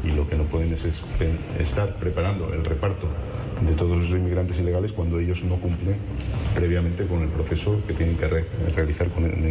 y lo que no pueden es estar preparando el reparto de todos esos inmigrantes ilegales cuando ellos no cumplen previamente con el proceso que tienen que realizar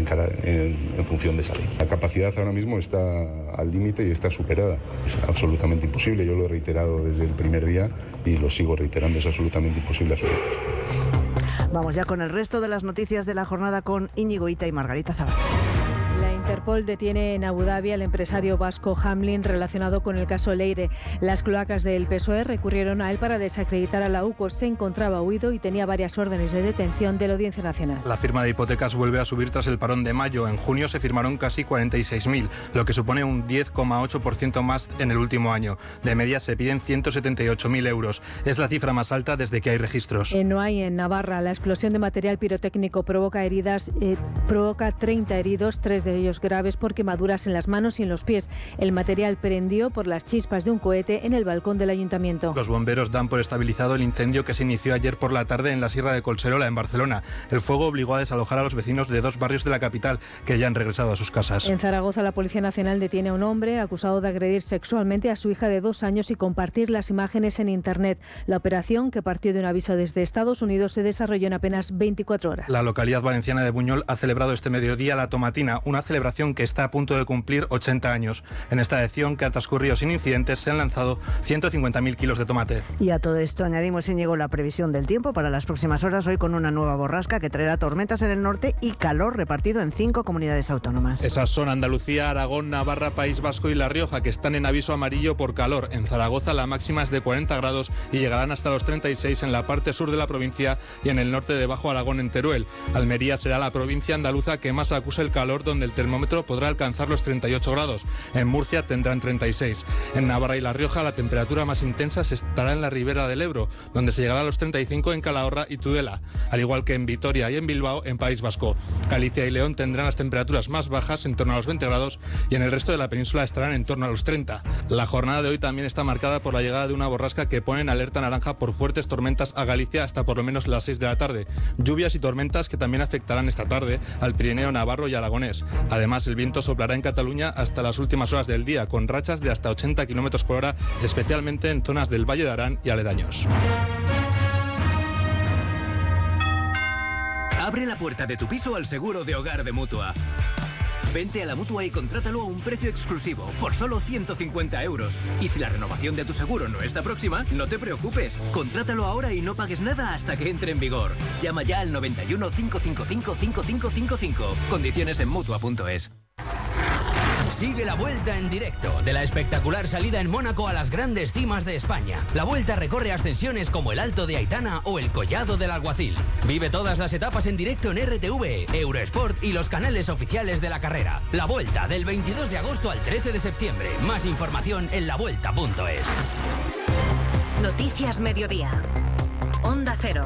en función de esa ley. La capacidad ahora mismo está al límite y está superada. Es absolutamente imposible, yo lo he reiterado desde el primer día y lo sigo reiterando, es absolutamente imposible asumir. Vamos ya con el resto de las noticias de la jornada con Íñigo Ita y Margarita Zavala. La Interpol detiene en Abu Dhabi al empresario vasco Hamlin relacionado con el caso Leire. Las cloacas del PSOE recurrieron a él para desacreditar a la UCO. Se encontraba huido y tenía varias órdenes de detención de la Audiencia Nacional. La firma de hipotecas vuelve a subir tras el parón de mayo. En junio se firmaron casi 46.000, lo que supone un 10,8% más en el último año. De media se piden 178.000 euros. Es la cifra más alta desde que hay registros. En Noailles, en Navarra, la explosión de material pirotécnico provoca 30 heridos, 3 de ellos graves por quemaduras en las manos y en los pies. El material prendió por las chispas de un cohete en el balcón del ayuntamiento. Los bomberos dan por estabilizado el incendio que se inició ayer por la tarde en la Sierra de Collserola, en Barcelona. El fuego obligó a desalojar a los vecinos de 2 barrios de la capital, que ya han regresado a sus casas. En Zaragoza, la Policía Nacional detiene a un hombre acusado de agredir sexualmente a su hija de 2 años y compartir las imágenes en Internet. La operación, que partió de un aviso desde Estados Unidos, se desarrolló en apenas 24 horas. La localidad valenciana de Buñol ha celebrado este mediodía la Tomatina, una celebración que está a punto de cumplir 80 años. En esta edición, que ha transcurrido sin incidentes, se han lanzado 150.000 kilos de tomate. Y a todo esto añadimos, Íñigo, la previsión del tiempo para las próximas horas, hoy con una nueva borrasca que traerá tormentas en el norte y calor repartido en 5 comunidades autónomas. Esas son Andalucía, Aragón, Navarra, País Vasco y La Rioja, que están en aviso amarillo por calor. En Zaragoza la máxima es de 40 grados y llegarán hasta los 36 en la parte sur de la provincia y en el norte de Bajo Aragón, en Teruel. Almería será la provincia andaluza que más acusa el calor, donde el termómetro podrá alcanzar los 38 grados. En Murcia tendrán 36. En Navarra y La Rioja la temperatura más intensa estará en la ribera del Ebro, donde se llegará a los 35 en Calahorra y Tudela, al igual que en Vitoria y en Bilbao, en País Vasco. Galicia y León tendrán las temperaturas más bajas, en torno a los 20 grados, y en el resto de la península estarán en torno a los 30. La jornada de hoy también está marcada por la llegada de una borrasca que pone en alerta naranja por fuertes tormentas a Galicia hasta por lo menos las 6 de la tarde. Lluvias y tormentas que también afectarán esta tarde al Pirineo navarro y aragonés. Además, el viento soplará en Cataluña hasta las últimas horas del día, con rachas de hasta 80 km por hora, especialmente en zonas del Valle de Arán y aledaños. Abre la puerta de tu piso al seguro de hogar de Mutua. Vente a la Mutua y contrátalo a un precio exclusivo, por solo 150 euros. Y si la renovación de tu seguro no está próxima, no te preocupes. Contrátalo ahora y no pagues nada hasta que entre en vigor. Llama ya al 91 555 5555. Condiciones en Mutua.es. Sigue la Vuelta en directo, de la espectacular salida en Mónaco a las grandes cimas de España. La Vuelta recorre ascensiones como el Alto de Aitana o el Collado del Alguacil. Vive todas las etapas en directo en RTV, Eurosport y los canales oficiales de la carrera. La Vuelta, del 22 de agosto al 13 de septiembre. Más información en lavuelta.es. Noticias Mediodía. Onda Cero.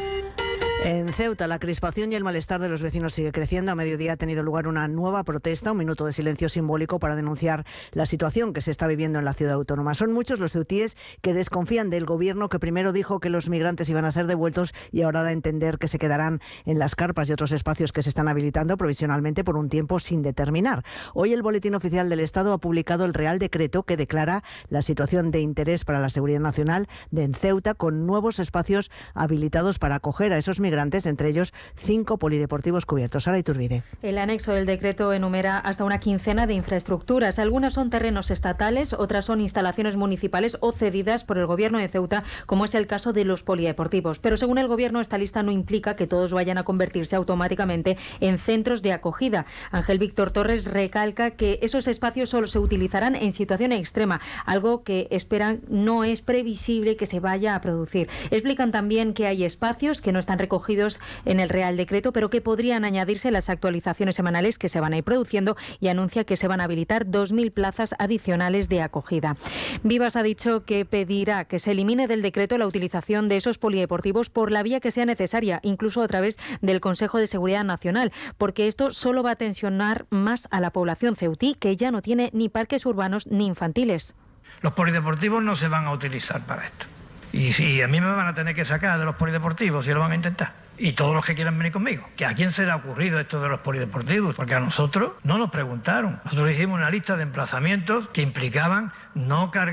En Ceuta, la crispación y el malestar de los vecinos sigue creciendo. A mediodía ha tenido lugar una nueva protesta, un minuto de silencio simbólico para denunciar la situación que se está viviendo en la ciudad autónoma. Son muchos los ceutíes que desconfían del gobierno, que primero dijo que los migrantes iban a ser devueltos y ahora da a entender que se quedarán en las carpas y otros espacios que se están habilitando provisionalmente por un tiempo sin determinar. Hoy el Boletín Oficial del Estado ha publicado el Real Decreto que declara la situación de interés para la seguridad nacional de Ceuta, con nuevos espacios habilitados para acoger a esos migrantes, entre ellos 5 polideportivos cubiertos. Sara Iturbide. El anexo del decreto enumera hasta una quincena de infraestructuras. Algunas son terrenos estatales, otras son instalaciones municipales o cedidas por el gobierno de Ceuta, como es el caso de los polideportivos. Pero según el gobierno, esta lista no implica que todos vayan a convertirse automáticamente en centros de acogida. Ángel Víctor Torres recalca que esos espacios solo se utilizarán en situación extrema, algo que esperan no es previsible que se vaya a producir. Explican también que hay espacios que no están recogidos en el Real Decreto, pero que podrían añadirse las actualizaciones semanales que se van a ir produciendo, y anuncia que se van a habilitar 2.000 plazas adicionales de acogida. Vivas ha dicho que pedirá que se elimine del decreto la utilización de esos polideportivos por la vía que sea necesaria, incluso a través del Consejo de Seguridad Nacional, porque esto solo va a tensionar más a la población ceutí, que ya no tiene ni parques urbanos ni infantiles. Los polideportivos no se van a utilizar para esto. Y si a mí me van a tener que sacar de los polideportivos, si lo van a intentar. Y todos los que quieran venir conmigo. ¿Que a quién se le ha ocurrido esto de los polideportivos? Porque a nosotros no nos preguntaron. Nosotros hicimos una lista de emplazamientos que implicaban no cargar